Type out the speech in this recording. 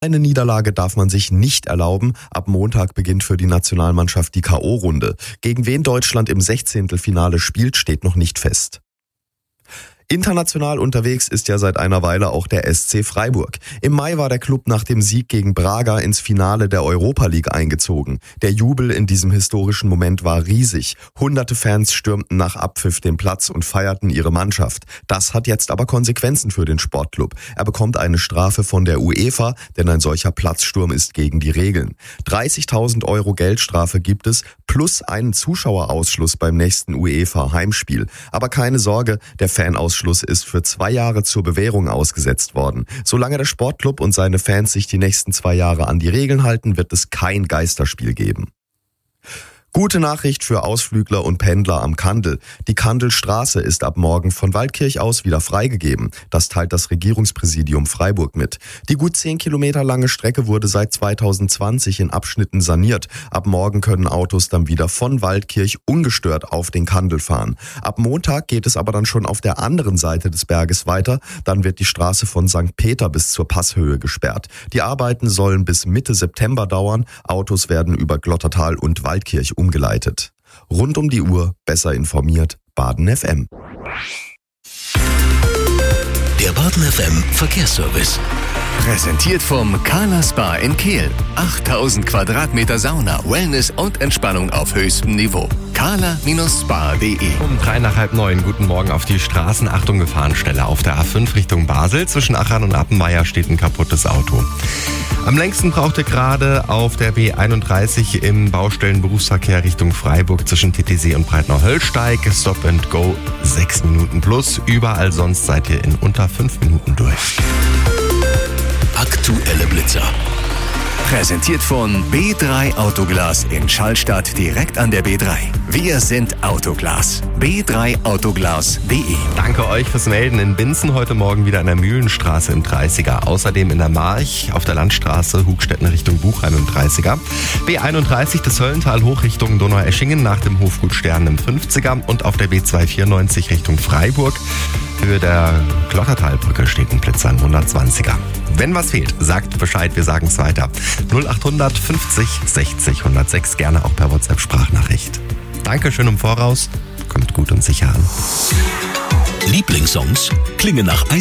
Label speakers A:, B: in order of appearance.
A: Eine Niederlage darf man sich nicht erlauben. Ab Montag beginnt für die Nationalmannschaft die K.O.-Runde. Gegen wen Deutschland im 16. spielt, steht noch nicht fest. International unterwegs ist ja seit einer Weile auch der SC Freiburg. Im Mai war der Klub nach dem Sieg gegen Braga ins Finale der Europa League eingezogen. Der Jubel in diesem historischen Moment war riesig. Hunderte Fans stürmten nach Abpfiff den Platz und feierten ihre Mannschaft. Das hat jetzt aber Konsequenzen für den Sportclub. Er bekommt eine Strafe von der UEFA, denn ein solcher Platzsturm ist gegen die Regeln. 30.000 € Geldstrafe gibt es, plus einen Zuschauerausschluss beim nächsten UEFA-Heimspiel. Aber keine Sorge, der Fanausschluss ist für 2 Jahre zur Bewährung ausgesetzt worden. Solange der Sportclub und seine Fans sich die nächsten 2 Jahre an die Regeln halten, wird es kein Geisterspiel geben. Gute Nachricht für Ausflügler und Pendler am Kandel. Die Kandelstraße ist ab morgen von Waldkirch aus wieder freigegeben. Das teilt das Regierungspräsidium Freiburg mit. Die gut 10 Kilometer lange Strecke wurde seit 2020 in Abschnitten saniert. Ab morgen können Autos dann wieder von Waldkirch ungestört auf den Kandel fahren. Ab Montag geht es aber dann schon auf der anderen Seite des Berges weiter. Dann wird die Straße von St. Peter bis zur Passhöhe gesperrt. Die Arbeiten sollen bis Mitte September dauern. Autos werden über Glottertal und Waldkirch umgeleitet. Rund um die Uhr, besser informiert, Baden FM.
B: Der Baden FM Verkehrsservice. Präsentiert vom Carla Spa in Kehl. 8000 Quadratmeter Sauna, Wellness und Entspannung auf höchstem Niveau. carla-spa.de.
C: Um 8:03. Guten Morgen auf die Straßen. Achtung, Gefahrenstelle. Auf der A5 Richtung Basel. Zwischen Achern und Appenweier steht ein kaputtes Auto. Am längsten braucht ihr gerade auf der B31 im Baustellenberufsverkehr Richtung Freiburg zwischen Titisee und Breitnau-Höllsteig. Stop and go 6 Minuten plus. Überall sonst seid ihr in unter 5 Minuten durch.
B: Aktuelle Blitzer. Präsentiert von B3 Autoglas in Schallstadt direkt an der B3. Wir sind Autoglas. b3autoglas.de.
C: Danke euch fürs Melden. In Binzen heute Morgen wieder an der Mühlenstraße im 30er. Außerdem in der March auf der Landstraße Hugstetten Richtung Buchheim im 30er. B31 das Höllental hoch Richtung Donaueschingen nach dem Hofgut Stern im 50er. Und auf der B294 Richtung Freiburg. Höhe der Glottertalbrücke steht ein Blitzer, ein 120er. Wenn was fehlt, sagt Bescheid, wir sagen es weiter. 0800 50 60 106, gerne auch per WhatsApp-Sprachnachricht. Dankeschön im Voraus, kommt gut und sicher an.
B: Lieblingssongs klingen nach